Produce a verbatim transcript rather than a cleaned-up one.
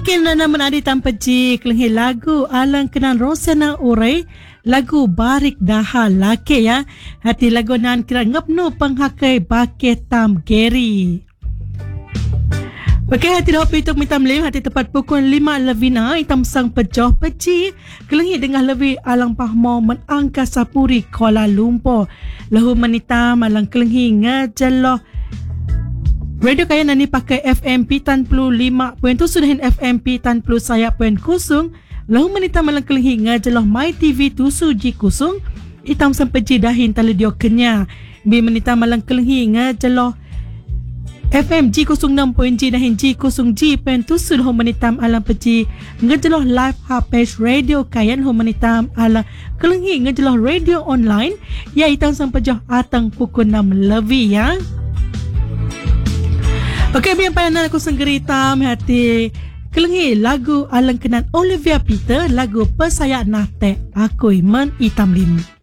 Okey, na naman adi tanpa ji kelenghi lagu alang kenan Rosana Urai, lagu Barik Daha Lake ya. Hati lagu nan kira ngapnu penghakai bake tam Gary. Okey, hati dah pituk mitam lim hati tepat pukul lima levina itam sang pejoh peci kelenghi dengan lebih alang pahmo menangka sapuri Kuala Lumpur. Lahu menita malang kelenghi ngajeloh Radio Kaya nani pakai F M P tan puluh lima poin tu sudahin F M P tan puluh saya poin kusung. Lahu menita malang kelenghi ngajeloh My T V tusu ji kusung itam sampai dahin taladio kenya. Bi menita malang kelenghi ngajeloh F M G kusung enam poin G dahin G kusung G poin tusu lahu menitam alang peci ngajeloh live page Radio Kaya lahu menitam alang kelenghi ngajeloh radio online ya itam sampai jah atang pukul enam lebih ya. Okey, biar payanan aku senggerita hati kelenghi lagu alang kenan Olivia Peter, lagu Pesaya Nate Aku Men Itam Lim.